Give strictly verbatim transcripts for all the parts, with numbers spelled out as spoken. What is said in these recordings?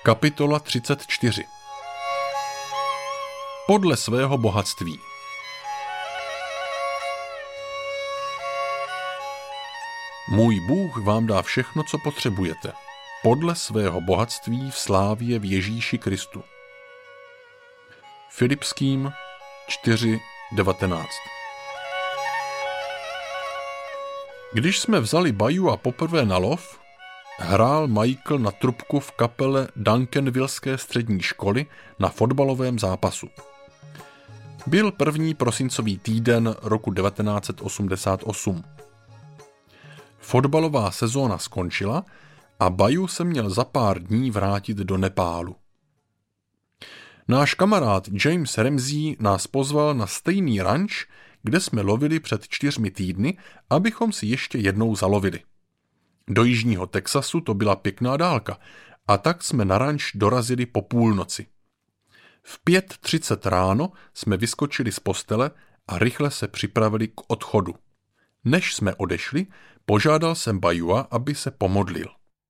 Kapitola třicet čtyři. Podle svého bohatství. Můj Bůh vám dá všechno, co potřebujete, podle svého bohatství v slávě v Ježíši Kristu. Filipským čtyři devatenáct. Když jsme vzali Bayua poprvé na lov, hrál Michael na trubku v kapele Duncanvilleské střední školy na fotbalovém zápasu. Byl první prosincový týden roku devatenáct set osmdesát osm. Fotbalová sezóna skončila a Bayu se měl za pár dní vrátit do Nepálu. Náš kamarád James Ramsey nás pozval na stejný ranč, kde jsme lovili před čtyřmi týdny, abychom si ještě jednou zalovili. Do jižního Texasu to byla pěkná dálka a tak jsme na ranč dorazili po půlnoci. V pět třicet ráno jsme vyskočili z postele a rychle se připravili k odchodu. Než jsme odešli, požádal jsem Bayua, aby se pomodlil.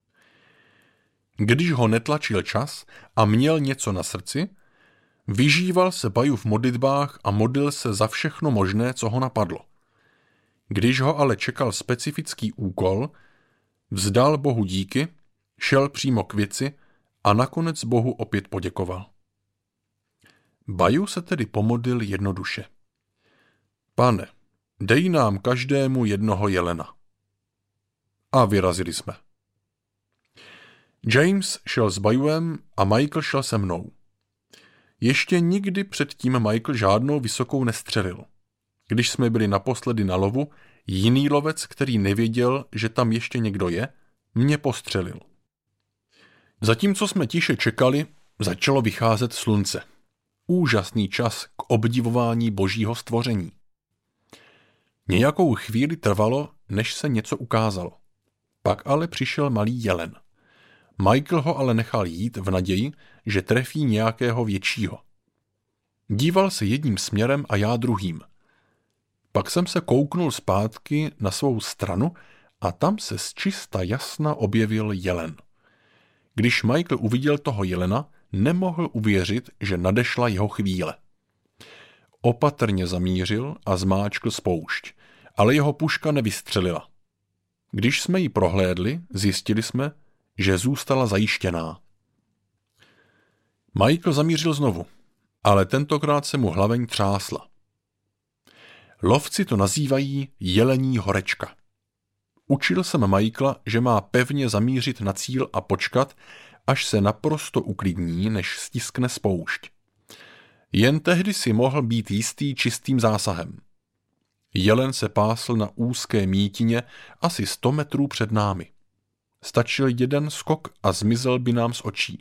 Když ho netlačil čas a měl něco na srdci, vyžíval se Bayu v modlitbách a modlil se za všechno možné, co ho napadlo. Když ho ale čekal specifický úkol, vzdal Bohu díky, šel přímo k věci a nakonec Bohu opět poděkoval. Bayu se tedy pomodlil jednoduše. Pane, dej nám každému jednoho jelena. A vyrazili jsme. James šel s Bayuem a Michael šel se mnou. Ještě nikdy předtím Michael žádnou vysokou nestřelil. Když jsme byli naposledy na lovu, jiný lovec, který nevěděl, že tam ještě někdo je, mě postřelil. Zatímco jsme tiše čekali, začalo vycházet slunce. Úžasný čas k obdivování božího stvoření. Nějakou chvíli trvalo, než se něco ukázalo. Pak ale přišel malý jelen. Michael ho ale nechal jít v naději, že trefí nějakého většího. Díval se jedním směrem a já druhým. Pak jsem se kouknul zpátky na svou stranu a tam se zčista jasna objevil jelen. Když Michael uviděl toho jelena, nemohl uvěřit, že nadešla jeho chvíle. Opatrně zamířil a zmáčkl spoušť, ale jeho puška nevystřelila. Když jsme ji prohlédli, zjistili jsme, že zůstala zajištěná. Michael zamířil znovu, ale tentokrát se mu hlaveň třásla. Lovci to nazývají jelení horečka. Učil jsem Michaela, že má pevně zamířit na cíl a počkat, až se naprosto uklidní, než stiskne spoušť. Jen tehdy si mohl být jistý čistým zásahem. Jelen se pásl na úzké mítině asi sto metrů před námi. Stačil jeden skok a zmizel by nám z očí.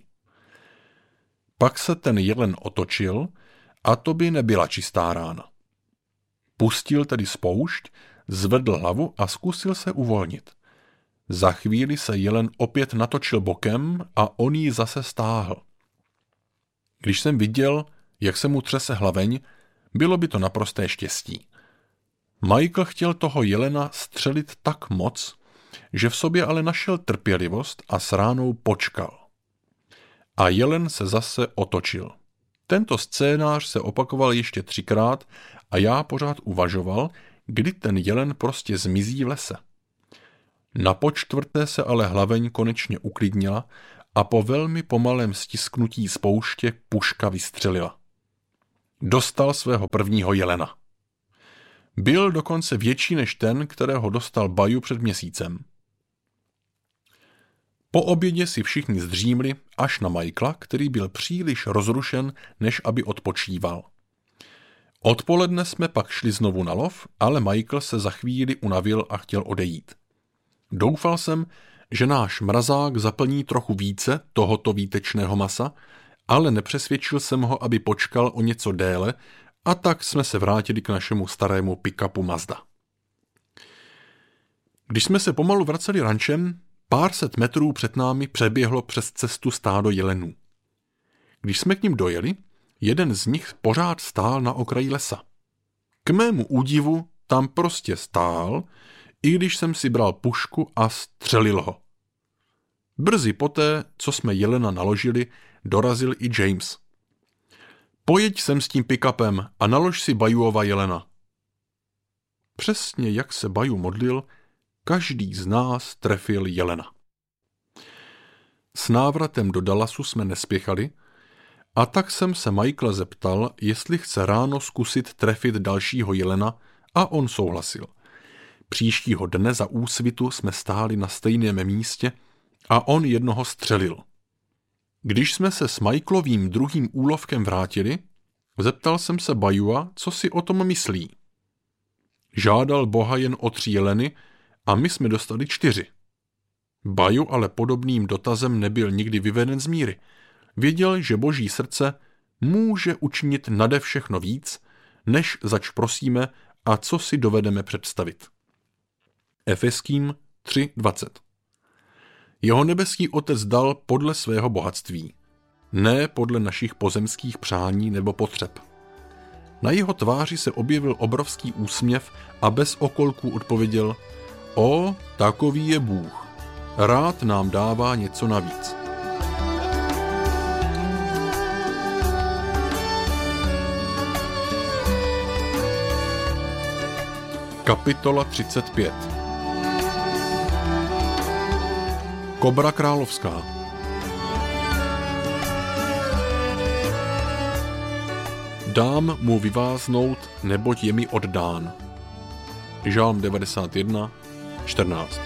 Pak se ten jelen otočil a to by nebyla čistá rána. Pustil tedy spoušť, zvedl hlavu a zkusil se uvolnit. Za chvíli se jelen opět natočil bokem a on ji zase stáhl. Když jsem viděl, jak se mu třese hlaveň, bylo by to naprosté štěstí. Michael chtěl toho jelena střelit tak moc, že v sobě ale našel trpělivost a s ránou počkal. A jelen se zase otočil. Tento scénář se opakoval ještě třikrát a já pořád uvažoval, kdy ten jelen prostě zmizí v lese. Na počtvrté se ale hlaveň konečně uklidnila a po velmi pomalém stisknutí spouště puška vystřelila. Dostal svého prvního jelena. Byl dokonce větší než ten, kterého dostal Bayu před měsícem. Po obědě si všichni zdřímli až na Michaela, který byl příliš rozrušen, než aby odpočíval. Odpoledne jsme pak šli znovu na lov, ale Michael se za chvíli unavil a chtěl odejít. Doufal jsem, že náš mrazák zaplní trochu více tohoto výtečného masa, ale nepřesvědčil jsem ho, aby počkal o něco déle, a tak jsme se vrátili k našemu starému pick-upu Mazda. Když jsme se pomalu vraceli rančem, pár set metrů před námi přeběhlo přes cestu stádo jelenů. Když jsme k ním dojeli, jeden z nich pořád stál na okraji lesa. K mému údivu tam prostě stál, i když jsem si bral pušku a střelil ho. Brzy poté, co jsme jelena naložili, dorazil i James. Pojeď sem s tím pick-upem a nalož si Bayuova jelena. Přesně jak se Baju modlil, každý z nás trefil jelena. S návratem do Dallasu jsme nespěchali, a tak jsem se Michaela zeptal, jestli chce ráno zkusit trefit dalšího jelena, a on souhlasil. Příštího dne za úsvitu jsme stáli na stejném místě a on jednoho střelil. Když jsme se s Michaelovým druhým úlovkem vrátili, zeptal jsem se Bayua, co si o tom myslí. Žádal Boha jen o tři jeleny a my jsme dostali čtyři. Baju ale podobným dotazem nebyl nikdy vyveden z míry. Věděl, že Boží srdce může učinit nade všechno víc, než zač prosíme a co si dovedeme představit. Efeským tři dvacet. Jeho nebeský Otec dal podle svého bohatství, ne podle našich pozemských přání nebo potřeb. Na jeho tváři se objevil obrovský úsměv a bez okolků odpověděl: O, takový je Bůh. Rád nám dává něco navíc. Kapitola třicet pět. Kobra královská. Dám mu vyváznout, neboť je mi oddán. Žálm devadesát jedna, čtrnáct.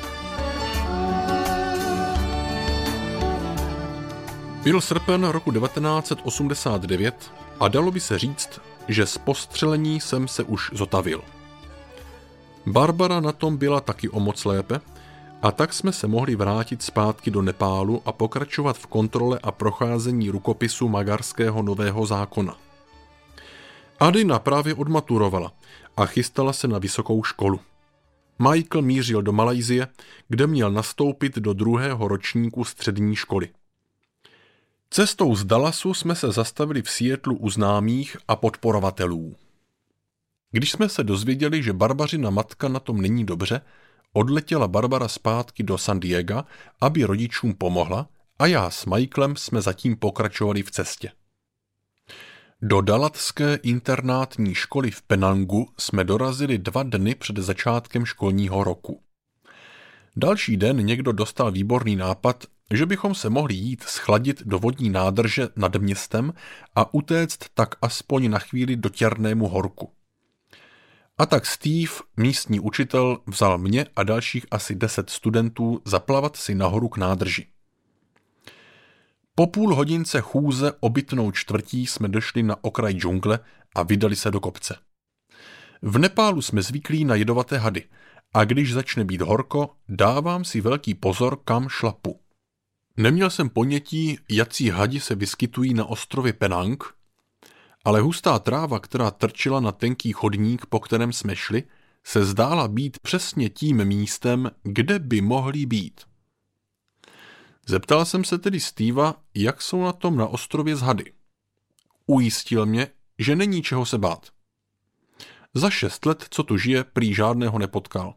Byl srpen roku devatenáct set osmdesát devět a dalo by se říct, že z postřelení jsem se už zotavil. Barbara na tom byla taky o moc lépe, a tak jsme se mohli vrátit zpátky do Nepálu a pokračovat v kontrole a procházení rukopisu magarského nového zákona. Adina právě odmaturovala a chystala se na vysokou školu. Michael mířil do Malajsie, kde měl nastoupit do druhého ročníku střední školy. Cestou z Dallasu jsme se zastavili v Seattlu u známých a podporovatelů. Když jsme se dozvěděli, že Barbařina matka na tom není dobře, odletěla Barbara zpátky do San Diega, aby rodičům pomohla, a já s Michaelem jsme zatím pokračovali v cestě. Do dalatské internátní školy v Penangu jsme dorazili dva dny před začátkem školního roku. Další den někdo dostal výborný nápad, že bychom se mohli jít schladit do vodní nádrže nad městem a utéct tak aspoň na chvíli do Těrnému horku. A tak Steve, místní učitel, vzal mě a dalších asi deset studentů zaplavat si nahoru k nádrži. Po půl hodince chůze obytnou čtvrtí jsme došli na okraj džungle a vydali se do kopce. V Nepálu jsme zvyklí na jedovaté hady a když začne být horko, dávám si velký pozor, kam šlapu. Neměl jsem ponětí, jací hadi se vyskytují na ostrově Penang, ale hustá tráva, která trčila na tenký chodník, po kterém jsme šli, se zdála být přesně tím místem, kde by mohli být. Zeptal jsem se tedy Steva, jak jsou na tom na ostrově z hady. Ujistil mě, že není čeho se bát. Za šest let, co tu žije, prý žádného nepotkal.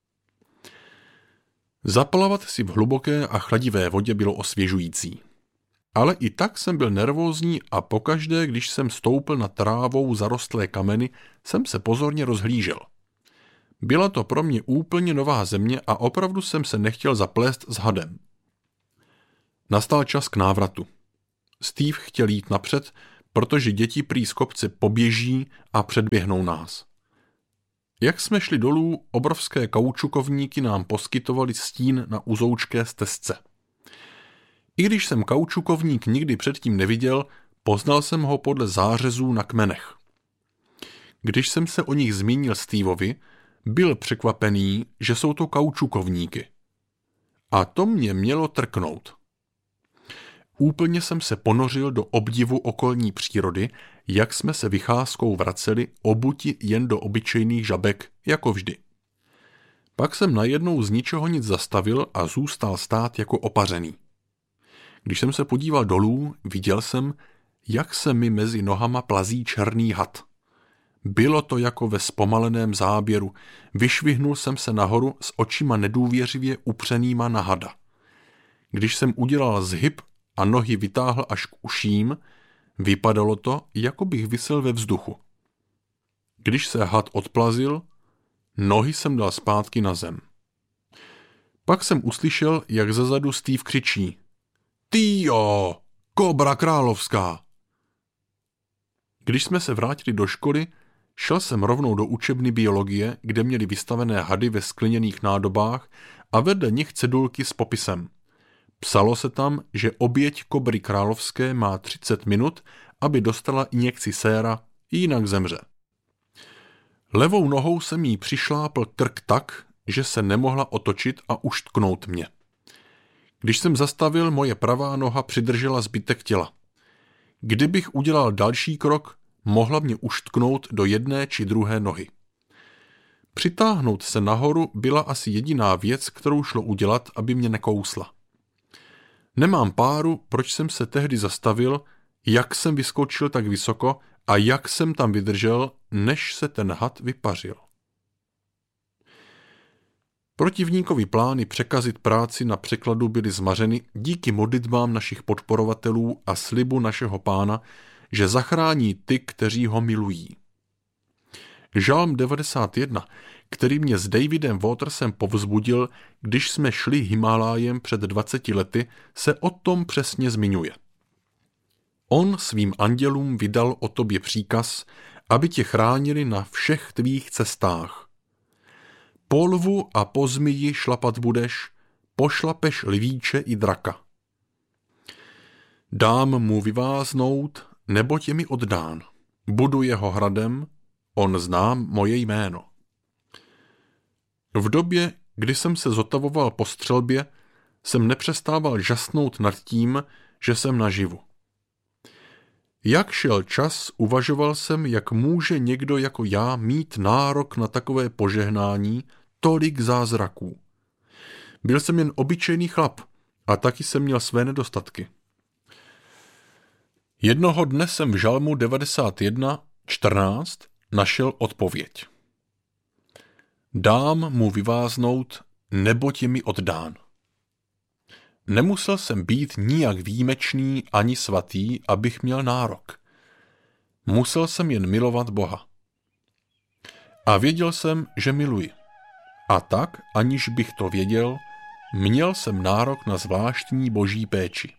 Zaplavat si v hluboké a chladivé vodě bylo osvěžující. Ale i tak jsem byl nervózní a pokaždé, když jsem stoupil na trávou zarostlé kameny, jsem se pozorně rozhlížel. Byla to pro mě úplně nová země a opravdu jsem se nechtěl zaplést s hadem. Nastal čas k návratu. Steve chtěl jít napřed, protože děti prý z kopce poběží a předběhnou nás. Jak jsme šli dolů, obrovské kaučukovníky nám poskytovali stín na uzoučké stezce. I když jsem kaučukovník nikdy předtím neviděl, poznal jsem ho podle zářezů na kmenech. Když jsem se o nich zmínil Steveovi, byl překvapený, že jsou to kaučukovníky. A to mě mělo trknout. Úplně jsem se ponořil do obdivu okolní přírody, jak jsme se vycházkou vraceli obuti jen do obyčejných žabek, jako vždy. Pak jsem najednou z ničeho nic zastavil a zůstal stát jako opařený. Když jsem se podíval dolů, viděl jsem, jak se mi mezi nohama plazí černý had. Bylo to jako ve zpomaleném záběru. Vyšvihnul jsem se nahoru s očima nedůvěřivě upřenýma na hada. Když jsem udělal zhyb a nohy vytáhl až k uším, vypadalo to, jako bych visel ve vzduchu. Když se had odplazil, nohy jsem dal zpátky na zem. Pak jsem uslyšel, jak zezadu Steve křičí: Týjo, kobra královská! Když jsme se vrátili do školy, šel jsem rovnou do učebny biologie, kde měli vystavené hady ve skleněných nádobách a vedle nich cedulky s popisem. Psalo se tam, že oběť kobry královské má třicet minut, aby dostala injekci séra, jinak zemře. Levou nohou jsem jí přišlápl krk tak, že se nemohla otočit a uštknout mě. Když jsem zastavil, moje pravá noha přidržela zbytek těla. Kdybych udělal další krok, mohla mě uštknout do jedné či druhé nohy. Přitáhnout se nahoru byla asi jediná věc, kterou šlo udělat, aby mě nekousla. Nemám páru, proč jsem se tehdy zastavil, jak jsem vyskočil tak vysoko a jak jsem tam vydržel, než se ten had vypařil. Protivníkovi plány překazit práci na překladu byly zmařeny díky modlitbám našich podporovatelů a slibu našeho Pána, že zachrání ty, kteří ho milují. Žalm devadesát jedna, který mě s Davidem Watersem povzbudil, když jsme šli Himálájem před dvaceti lety, se o tom přesně zmiňuje. On svým andělům vydal o tobě příkaz, aby tě chránili na všech tvých cestách. Po lvu a po zmiji šlapat budeš, pošlapeš lvíče i draka. Dám mu vyváznout, neboť je mi oddán. Budu jeho hradem, on zná moje jméno. V době, kdy jsem se zotavoval po střelbě, jsem nepřestával žasnout nad tím, že jsem naživu. Jak šel čas, uvažoval jsem, jak může někdo jako já mít nárok na takové požehnání, tolik zázraků. Byl jsem jen obyčejný chlap a taky jsem měl své nedostatky. Jednoho dne jsem v Žalmu devadesát jedna čtrnáct našel odpověď. Dám mu vyváznout, neboť je mi oddán. Nemusel jsem být nijak výjimečný ani svatý, abych měl nárok. Musel jsem jen milovat Boha. A věděl jsem, že miluji. A tak, aniž bych to věděl, měl jsem nárok na zvláštní boží péči.